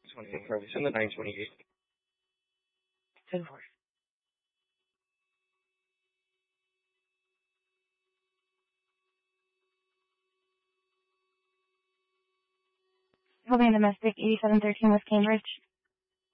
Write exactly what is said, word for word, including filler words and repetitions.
twenty-eight, Ferguson, the nine twenty-eight. ten four. Holding domestic eighty-seven thirteen West Cambridge.